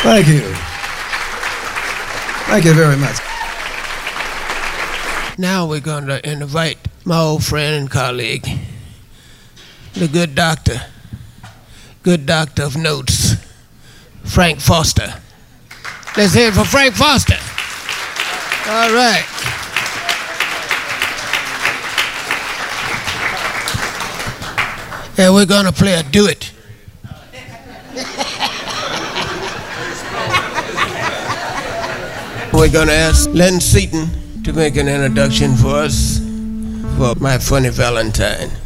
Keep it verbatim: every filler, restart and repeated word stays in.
Thank you. Thank you very much. Now we're going to invite my old friend and colleague, the good doctor, good doctor of notes, Frank Foster. Let's hear it for Frank Foster. All right. And we're going to play a duet. We're going to ask Len Seaton to make an introduction for us for My Funny Valentine.